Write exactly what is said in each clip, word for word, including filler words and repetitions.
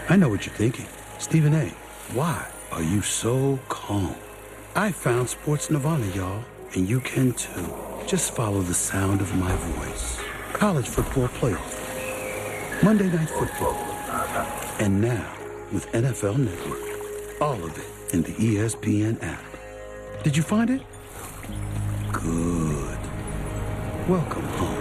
I know what you're thinking. Stephen A., why are you so calm? I found Sports Nirvana, y'all, and you can too. Just follow the sound of my voice. College football playoff, Monday Night Football, and now with N F L Network. All of it in the E S P N app. Did you find it? Good. Welcome home.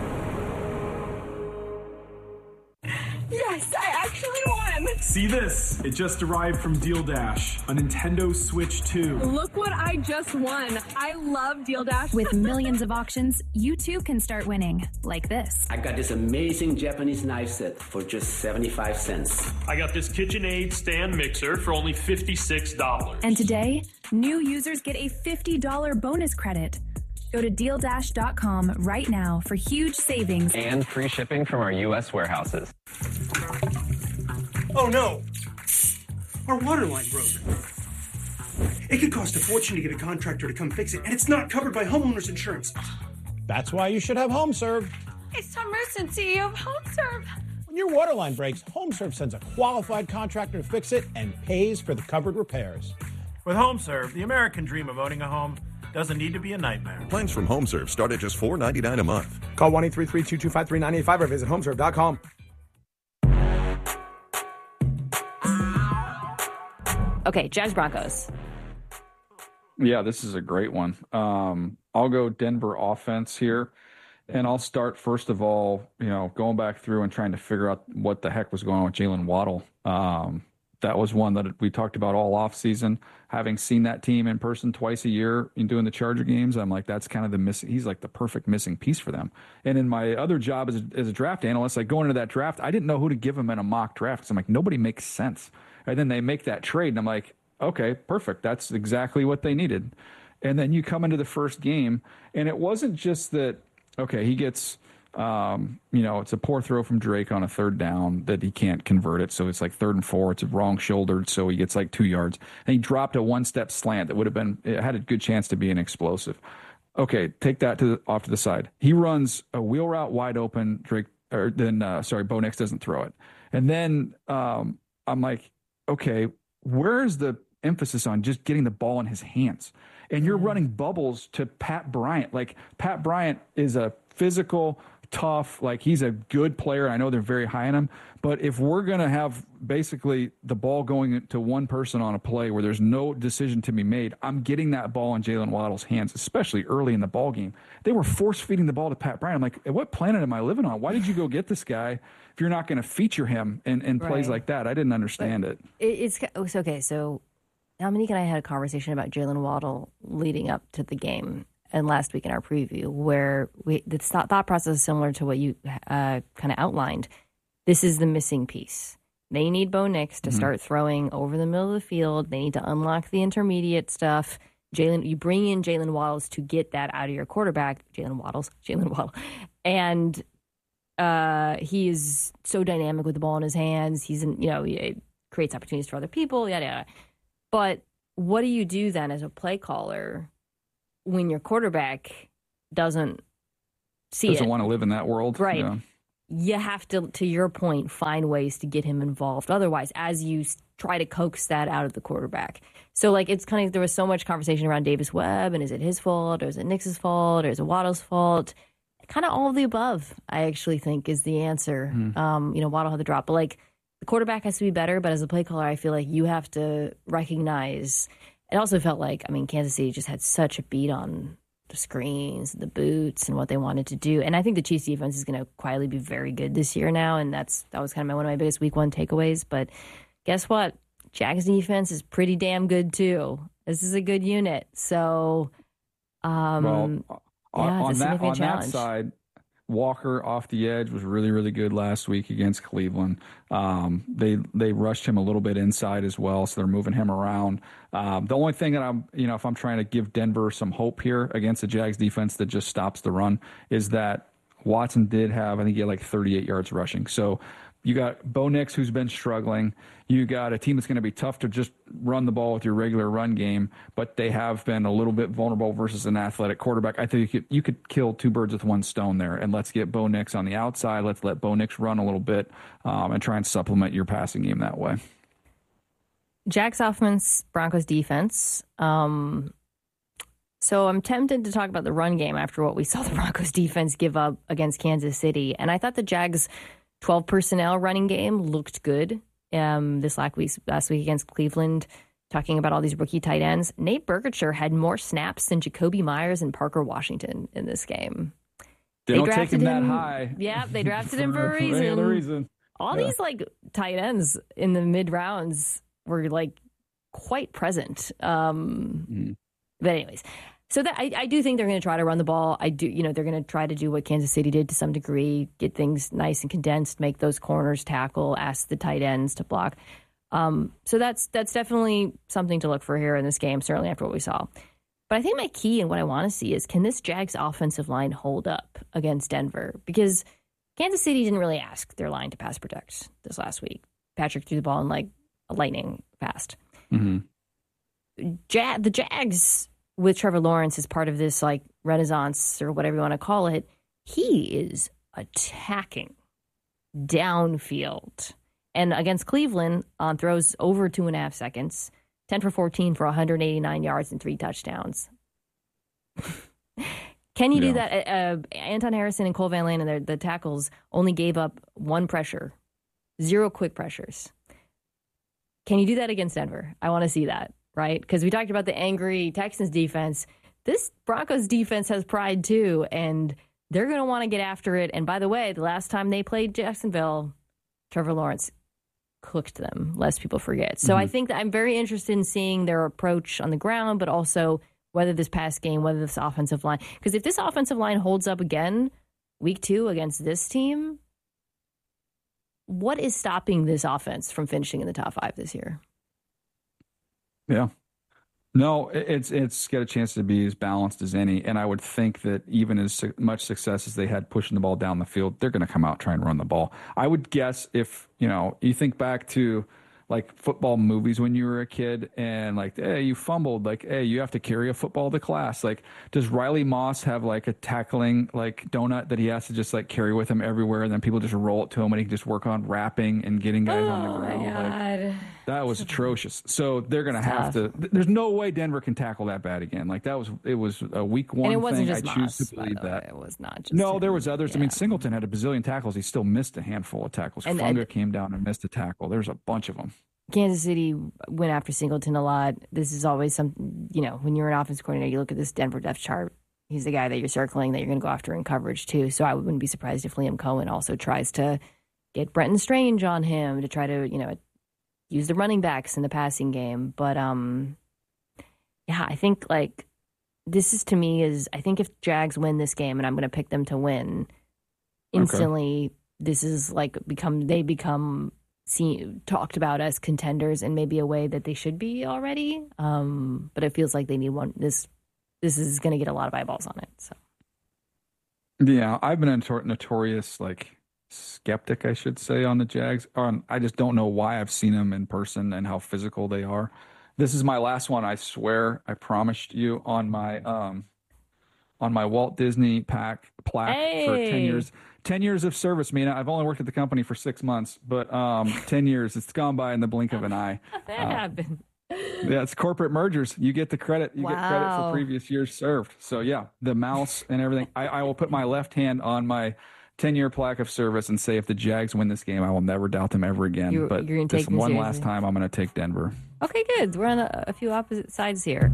Yes, I actually won! See this? It just arrived from Deal Dash, a Nintendo Switch two. Look what I just won. I love Deal Dash. With millions of auctions, you too can start winning, like this. I got this amazing Japanese knife set for just seventy-five cents. I got this KitchenAid stand mixer for only fifty-six dollars. And today, new users get a fifty dollars bonus credit. Go to deal dash dot com right now for huge savings and free shipping from our U S warehouses. Oh no! Our water line broke. It could cost a fortune to get a contractor to come fix it, and it's not covered by homeowners insurance. That's why you should have HomeServe. It's Tom Merson, C E O of HomeServe. When your water line breaks, HomeServe sends a qualified contractor to fix it and pays for the covered repairs. With HomeServe, the American dream of owning a home doesn't need to be a nightmare. Plans from HomeServe start at just four dollars and ninety-nine cents a month. Call one eight three three, two two five, three nine eight five or visit homeserve dot com. Okay, Jags Broncos. Yeah, this is a great one. Um, I'll go Denver offense here. And I'll start, first of all, you know, going back through and trying to figure out what the heck was going on with Jalen Waddle. Um, that was one that we talked about all offseason. Having seen that team in person twice a year in doing the Charger games, I'm like, that's kind of the missing. He's like the perfect missing piece for them. And in my other job as a, as a draft analyst, like going into that draft, I didn't know who to give him in a mock draft. Because I'm like, nobody makes sense. And then they make that trade, and I'm like, okay, perfect. That's exactly what they needed. And then you come into the first game, and it wasn't just that, okay, he gets, um, you know, it's a poor throw from Drake on a third down that he can't convert it. So it's like third and four. It's wrong shouldered, so he gets like two yards. And he dropped a one-step slant that would have been, it had a good chance to be an explosive. Okay, take that to the, off to the side. He runs a wheel route wide open. Drake, or then, uh, sorry, Bo Nix doesn't throw it. And then um, I'm like, okay, where's the emphasis on just getting the ball in his hands? And you're running bubbles to Pat Bryant. Like, Pat Bryant is a physical, tough, like, he's a good player. I know they're very high on him. But if we're going to have basically the ball going to one person on a play where there's no decision to be made, I'm getting that ball in Jalen Waddle's hands, especially early in the ball game. They were force-feeding the ball to Pat Bryant. I'm like, what planet am I living on? Why did you go get this guy if you're not going to feature him in, in plays Right. like that? I didn't understand But it. It's, it's okay. So Dominique and I had a conversation about Jalen Waddle leading up to the game and last week in our preview, where we the thought, thought process is similar to what you uh, kind of outlined. This is the missing piece. They need Bo Nix to mm-hmm. start throwing over the middle of the field. They need to unlock the intermediate stuff. Jalen, you bring in Jalen Waddles to get that out of your quarterback. Jalen Waddles, Jalen Waddle, and uh, he is so dynamic with the ball in his hands. He's in, you know, he creates opportunities for other people. Yada yada. But what do you do then as a play caller when your quarterback doesn't see Doesn't it? want to live in that world. Right. Yeah. You have to, to your point, find ways to get him involved. Otherwise, as you try to coax that out of the quarterback. So, like, it's kind of, there was so much conversation around Davis Webb, and is it his fault, or is it Nix's fault, or is it Waddle's fault? Kind of all of the above, I actually think, is the answer. Mm. Um, you know, Waddle had the drop. But, like, the quarterback has to be better, but as a play caller, I feel like you have to recognize. It also felt like, I mean, Kansas City just had such a beat on the screens, the boots, and what they wanted to do. And I think the Chiefs defense is going to quietly be very good this year now, and that's that was kind of my, one of my biggest week one takeaways. But guess what? Jags defense is pretty damn good too. This is a good unit. So, um, well, yeah, on, it's a on that on challenge. that side, Walker off the edge was really, really good last week against Cleveland. Um, they they rushed him a little bit inside as well, so they're moving him around. Um, the only thing that I'm, you know, if I'm trying to give Denver some hope here against the Jags defense that just stops the run, is that Watson did have, I think he had like thirty-eight yards rushing. So you got Bo Nix, who's been struggling. You got a team that's going to be tough to just run the ball with your regular run game, but they have been a little bit vulnerable versus an athletic quarterback. I think you could, you could kill two birds with one stone there, and let's get Bo Nix on the outside. Let's let Bo Nix run a little bit um, and try and supplement your passing game that way. Jags offense, Broncos defense. Um, so I'm tempted to talk about the run game after what we saw the Broncos defense give up against Kansas City. And I thought the Jags' twelve personnel running game looked good um, this last week, last week against Cleveland, talking about all these rookie tight ends. Nate Bergershire had more snaps than Jacoby Myers and Parker Washington in this game. They, they don't take him, him that high. Yeah, they drafted him for a reason. For any other reason. All yeah. these like tight ends in the mid rounds were like quite present. Um, mm. But anyways, so that I, I do think they're going to try to run the ball. I do, you know, they're going to try to do what Kansas City did to some degree, get things nice and condensed, make those corners tackle, ask the tight ends to block. Um, so that's that's definitely something to look for here in this game, certainly after what we saw. But I think my key and what I want to see is, can this Jags offensive line hold up against Denver? Because Kansas City didn't really ask their line to pass protect this last week. Patrick threw the ball in like a lightning fast. Mm-hmm. Ja- the Jags, with Trevor Lawrence as part of this like renaissance or whatever you want to call it, he is attacking downfield. And against Cleveland, on throws over two and a half seconds, ten for fourteen for one hundred eighty-nine yards and three touchdowns. Can you yeah. do that? Uh, Anton Harrison and Cole Van Lannon, the tackles, only gave up one pressure, zero quick pressures. Can you do that against Denver? I want to see that, right? Because we talked about the angry Texans defense. This Broncos defense has pride too, and they're going to want to get after it. And by the way, the last time they played Jacksonville, Trevor Lawrence cooked them, lest people forget. So mm-hmm. I think that I'm very interested in seeing their approach on the ground, but also whether this pass game, whether this offensive line. Because if this offensive line holds up again week two against this team, what is stopping this offense from finishing in the top five this year? Yeah. No, it's it's got a chance to be as balanced as any. And I would think that even as much success as they had pushing the ball down the field, they're going to come out try and run the ball. I would guess if, you know, you think back to like football movies when you were a kid and like, hey, you fumbled, like, hey, you have to carry a football to class. Like, does Riley Moss have like a tackling like donut that he has to just like carry with him everywhere, and then people just roll it to him and he can just work on wrapping and getting guys oh on the ground? My God. Like, that was atrocious. So they're going to have to. There's no way Denver can tackle that bad again. Like that was it was a week one and it wasn't thing. Just I choose Moss, to believe that it was not just no. him. There was others. Yeah. I mean, Singleton had a bazillion tackles. He still missed a handful of tackles. And, Funga and, came down and missed a tackle. There's a bunch of them. Kansas City went after Singleton a lot. This is always some, you know, when you're an offense coordinator, you look at this Denver depth chart. He's the guy that you're circling that you're going to go after in coverage too. So I wouldn't be surprised if Liam Cohen also tries to get Brenton Strange on him to try to, you know, use the running backs in the passing game. But um, yeah, I think like this is to me is I think if Jags win this game, and I'm going to pick them to win instantly, okay. This is like become they become. Seen, talked about as contenders in maybe a way that they should be already, um, but it feels like they need one. This this is going to get a lot of eyeballs on it. So, yeah, I've been a notor- notorious like skeptic, I should say, on the Jags. Um, I just don't know why I've seen them in person and how physical they are. This is my last one. I swear, I promised you on my um, on my Walt Disney pack plaque hey. for ten years. ten years of service, Mina. I've only worked at the company for six months, but um, ten years. It's gone by in the blink of an eye. that uh, happened. Yeah, it's corporate mergers. You get the credit. You wow. get credit for previous years served. So, yeah, the mouse and everything. I, I will put my left hand on my ten-year plaque of service and say if the Jags win this game, I will never doubt them ever again. You're, but you're this one seriously. last time, I'm going to take Denver. Okay, good. We're on a, a few opposite sides here.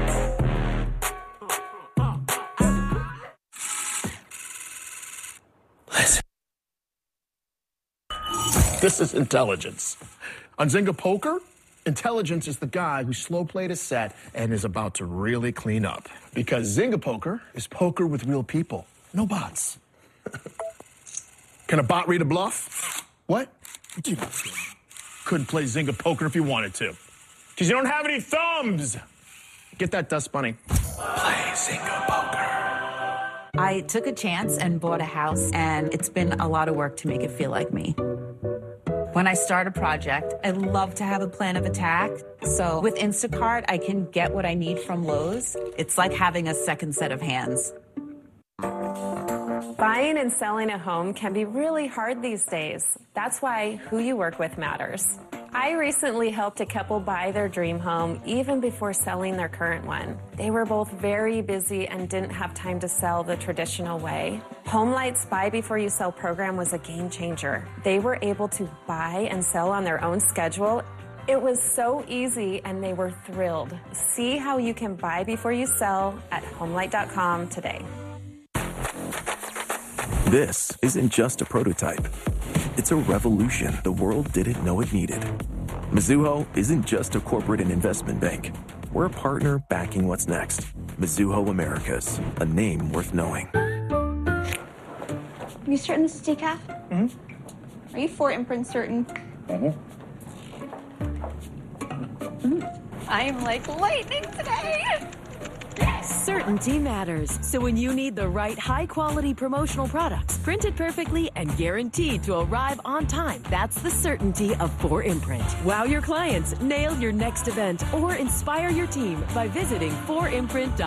Listen. This is intelligence. On Zynga Poker, intelligence is the guy who slow played a set and is about to really clean up. Because Zynga Poker is poker with real people, no bots. Can a bot read a bluff? What? Couldn't play Zynga Poker if you wanted to. Because you don't have any thumbs. Get that, Dust Bunny. Play Zynga Poker. I took a chance and bought a house, and it's been a lot of work to make it feel like me. When I start a project, I love to have a plan of attack. So with Instacart, I can get what I need from Lowe's. It's like having a second set of hands. Buying and selling a home can be really hard these days. That's why who you work with matters. I recently helped a couple buy their dream home even before selling their current one. They were both very busy and didn't have time to sell the traditional way. HomeLight's Buy Before You Sell program was a game changer. They were able to buy and sell on their own schedule. It was so easy and they were thrilled. See how you can buy before you sell at homelight dot com today. This isn't just a prototype. It's a revolution the world didn't know it needed. Mizuho isn't just a corporate and investment bank. We're a partner backing what's next. Mizuho Americas, a name worth knowing. Are you certain this is decaf? Mm-hmm. Are you for imprint certain? Mm-hmm. Mm. I am like lightning today. Certainty matters. So when you need the right high-quality promotional products, printed perfectly and guaranteed to arrive on time, that's the certainty of four imprint. Wow your clients, nail your next event, or inspire your team by visiting four imprint dot com.